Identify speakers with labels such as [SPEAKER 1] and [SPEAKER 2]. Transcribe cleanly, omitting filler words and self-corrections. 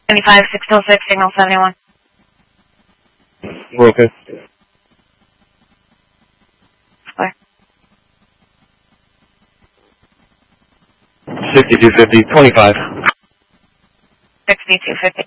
[SPEAKER 1] 75, 606, signal 71.
[SPEAKER 2] We're okay.
[SPEAKER 1] Clear.
[SPEAKER 2] 6250, 25.
[SPEAKER 1] 6250.